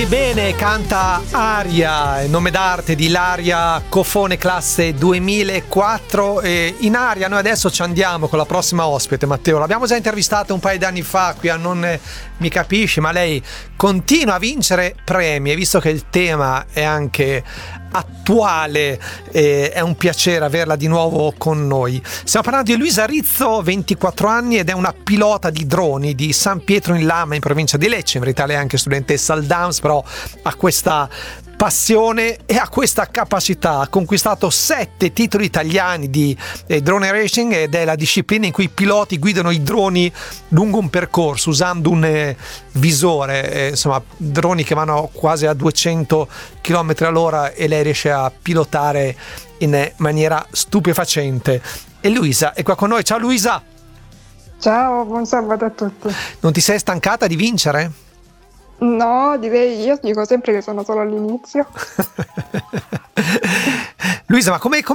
Bene, canta Aria, nome d'arte di Ilaria Cofone, classe 2004. E in Aria noi adesso ci andiamo con la prossima ospite, Matteo. L'abbiamo già intervistata un paio di anni fa qui a Non Mi Capisci, ma lei continua a vincere premi, e visto che il tema è anche attuale, è un piacere averla di nuovo con noi. Stiamo parlando di Luisa Rizzo, 24 anni, ed è una pilota di droni di San Pietro in Lama, in provincia di Lecce. In verità lei è anche studentessa al DAMS, però ha questa passione e ha questa capacità. Ha conquistato 7 titoli italiani di drone racing, ed è la disciplina in cui i piloti guidano i droni lungo un percorso usando un visore, insomma droni che vanno quasi a 200 km all'ora, e lei riesce a pilotare in maniera stupefacente. E Luisa è qua con noi. Ciao Luisa. Ciao, buon sabato a tutti. Non ti sei stancata di vincere? No, direi, io dico sempre che sono solo all'inizio. Luisa, ma come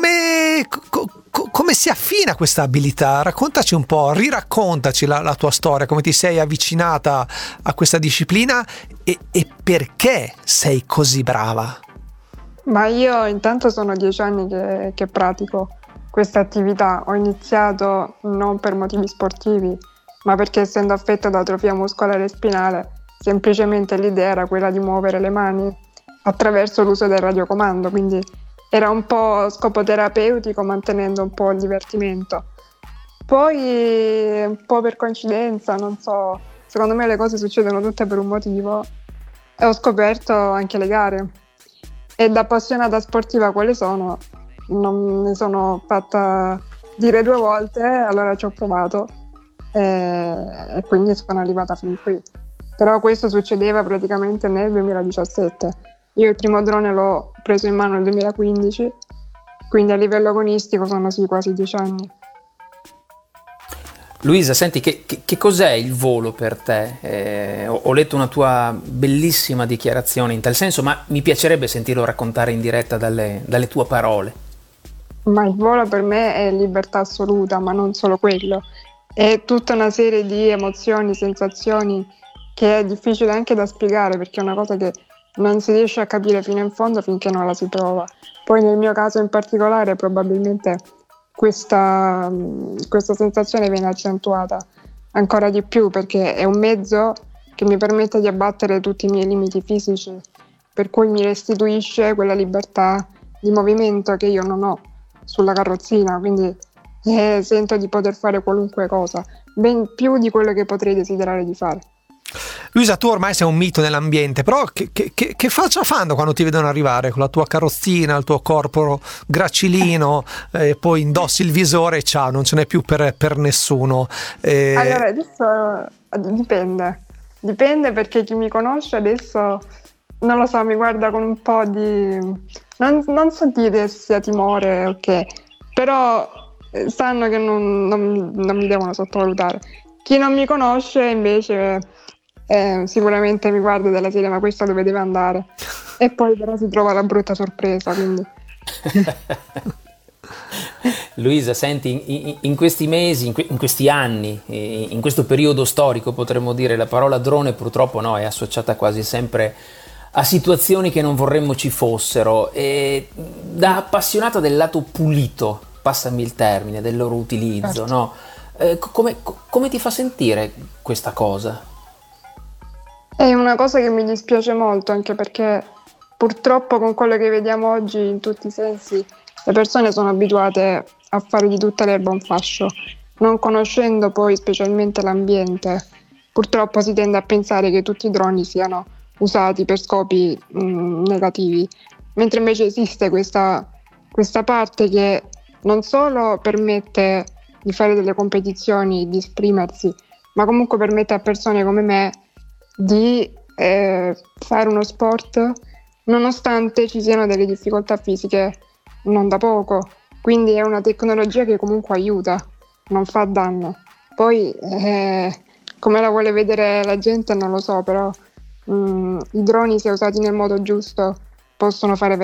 si affina questa abilità? Raccontaci un po', riraccontaci la tua storia, come ti sei avvicinata a questa disciplina e perché sei così brava? Ma io intanto sono 10 anni che pratico questa attività. Ho iniziato non per motivi sportivi, ma perché, essendo affetta da atrofia muscolare spinale, semplicemente l'idea era quella di muovere le mani attraverso l'uso del radiocomando, quindi era un po' scopo terapeutico, mantenendo un po' il divertimento. Poi, un po' per coincidenza, non so, secondo me le cose succedono tutte per un motivo, e ho scoperto anche le gare. E da appassionata sportiva quale sono, non mi sono fatta dire 2 volte, allora ci ho provato e quindi sono arrivata fin qui. Però questo succedeva praticamente nel 2017. Io il primo drone l'ho preso in mano nel 2015, quindi a livello agonistico sono quasi 10 anni. Luisa, senti, che cos'è il volo per te? Ho letto una tua bellissima dichiarazione in tal senso, ma mi piacerebbe sentirlo raccontare in diretta dalle tue parole. Ma il volo per me è libertà assoluta, ma non solo quello. È tutta una serie di emozioni, sensazioni che è difficile anche da spiegare, perché è una cosa che non si riesce a capire fino in fondo finché non la si prova. Poi nel mio caso in particolare probabilmente questa sensazione viene accentuata ancora di più, perché è un mezzo che mi permette di abbattere tutti i miei limiti fisici, per cui mi restituisce quella libertà di movimento che io non ho sulla carrozzina, quindi sento di poter fare qualunque cosa, ben più di quello che potrei desiderare di fare. Luisa, tu ormai sei un mito nell'ambiente, però che faccia fanno quando ti vedono arrivare con la tua carrozzina, il tuo corpo gracilino, poi indossi il visore e ciao, non ce n'è più per nessuno. Allora, adesso dipende, perché chi mi conosce adesso, non lo so, mi guarda con un po' di, non so dire se sia timore o che, però sanno che non mi devono sottovalutare. Chi non mi conosce invece sicuramente mi guarda della serie, ma questa dove deve andare? E poi però si trova la brutta sorpresa, quindi. Luisa, senti, in questi mesi, in questi anni, in questo periodo storico, potremmo dire, la parola drone purtroppo è associata quasi sempre a situazioni che non vorremmo ci fossero, e da appassionata del lato pulito, passami il termine, del loro utilizzo, Certo. no? Come ti fa sentire questa cosa? È una cosa che mi dispiace molto, anche perché purtroppo con quello che vediamo oggi in tutti i sensi le persone sono abituate a fare di tutta l'erba un fascio, non conoscendo poi specialmente l'ambiente. Purtroppo si tende a pensare che tutti i droni siano usati per scopi negativi, mentre invece esiste questa parte che non solo permette di fare delle competizioni, di esprimersi, ma comunque permette a persone come me di fare uno sport nonostante ci siano delle difficoltà fisiche non da poco. Quindi è una tecnologia che comunque aiuta, non fa danno. Poi come la vuole vedere la gente non lo so, però i droni, se usati nel modo giusto, possono fare